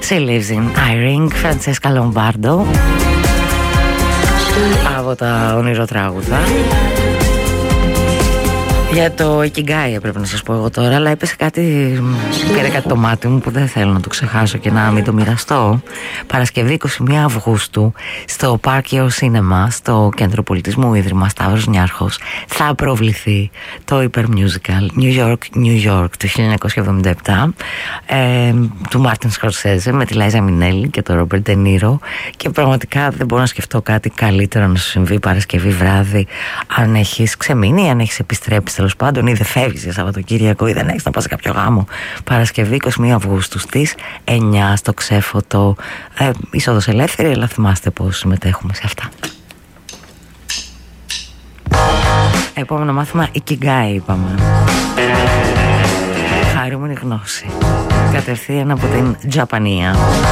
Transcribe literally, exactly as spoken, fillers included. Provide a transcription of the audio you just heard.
She Lives in Iring, Φραντσέσκα Λομπάρντο, από τα ονειροτράγουδα. Για το Ikigai πρέπει να σας πω εγώ τώρα, αλλά έπεσε κάτι, πήρε κάτι το μάτι μου που δεν θέλω να το ξεχάσω και να μην το μοιραστώ. Παρασκευή είκοσι μία Αυγούστου στο Park Your Cinema, στο Κέντρο Πολιτισμού Ίδρυμα Σταύρος Νιάρχος, θα προβληθεί το Hyper Musical New York, New York του χίλια εννιακόσια εβδομήντα επτά, ε, του Μάρτιν Σκορσέζε με τη Λάιζα Μινέλη και τον Ρόμπερτ Ντε Νίρο, και πραγματικά δεν μπορώ να σκεφτώ κάτι καλύτερο να σου συμβεί Παρασκευή βράδυ, αν έχεις ξεμείνει, αν έχεις επιστρέψει τέλος πάντων, ή δεν φεύγεις για Σαββατοκύριακο ή δεν έχεις να πας σε κάποιο γάμο. Παρασκευή είκοσι μία Αυγούστου στις εννιά στο Ξέφωτο. ε, Είσοδος ελεύθερη, αλλά θυμάστε πως συμμετέχουμε σε αυτά. Επόμενο μάθημα Ikigai είπαμε. Χαρούμενη γνώση, κατευθείαν από την Τζαπανία.